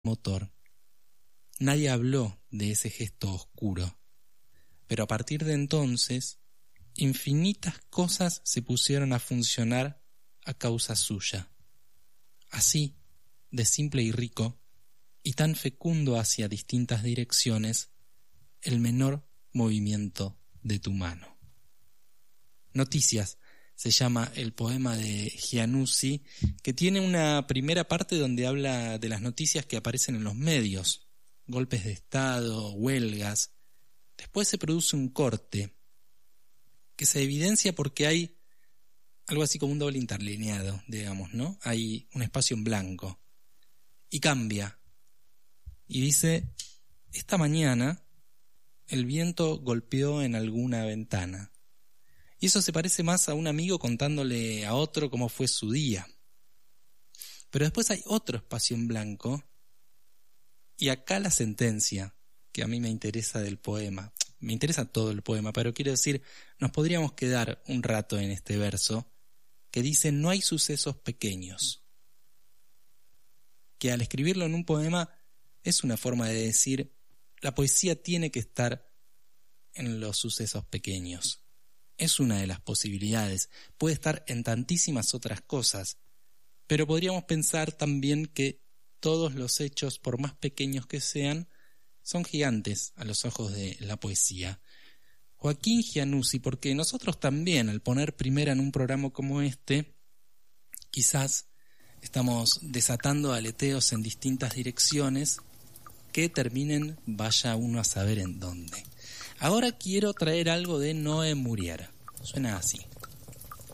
motor. Nadie habló de ese gesto oscuro, pero a partir de entonces, infinitas cosas se pusieron a funcionar a causa suya. Así, de simple y rico, y tan fecundo hacia distintas direcciones, el menor movimiento de tu mano. Noticias se llama el poema de Giannuzzi, que tiene una primera parte donde habla de las noticias que aparecen en los medios, golpes de estado, huelgas. Después se produce un corte que se evidencia porque hay algo así como un doble interlineado, digamos, ¿no? Hay un espacio en blanco y cambia y dice: esta mañana el viento golpeó en alguna ventana. Y eso se parece más a un amigo contándole a otro cómo fue su día. Pero después hay otro espacio en blanco, y acá la sentencia que a mí me interesa del poema. Me interesa todo el poema, pero quiero decir, nos podríamos quedar un rato en este verso que dice: no hay sucesos pequeños. Que al escribirlo en un poema es una forma de decir: la poesía tiene que estar en los sucesos pequeños. Es una de las posibilidades. Puede estar en tantísimas otras cosas, pero podríamos pensar también que todos los hechos, por más pequeños que sean, son gigantes a los ojos de la poesía. Joaquín Giannuzzi, porque nosotros también, al poner primera en un programa como este, quizás estamos desatando aleteos en distintas direcciones que terminen vaya uno a saber en dónde. Ahora quiero traer algo de Noé Murier. Suena así.